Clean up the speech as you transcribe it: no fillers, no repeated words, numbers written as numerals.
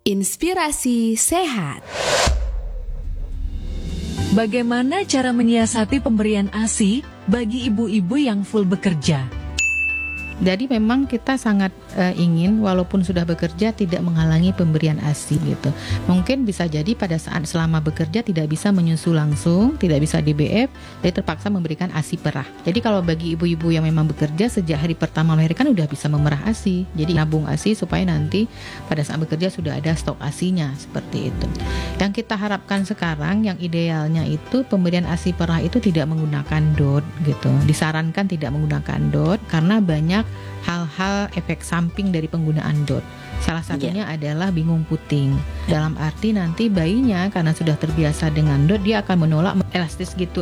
Inspirasi sehat. Bagaimana cara menyiasati pemberian ASI bagi ibu-ibu yang full bekerja? Jadi memang kita sangat ingin walaupun sudah bekerja tidak menghalangi pemberian ASI gitu. Mungkin bisa jadi pada saat selama bekerja tidak bisa menyusu langsung, tidak bisa DBF, jadi terpaksa memberikan ASI perah. Jadi kalau bagi ibu-ibu yang memang bekerja sejak hari pertama melahirkan udah bisa memerah ASI. Jadi nabung ASI supaya nanti pada saat bekerja sudah ada stok ASI-nya seperti itu. Yang kita harapkan sekarang yang idealnya itu pemberian ASI perah itu tidak menggunakan DOT gitu. Disarankan tidak menggunakan DOT karena banyak hal-hal efek samping dari penggunaan DOT. Salah satunya adalah bingung puting. Dalam arti nanti bayinya karena sudah terbiasa dengan DOT dia akan menolak elastis gitu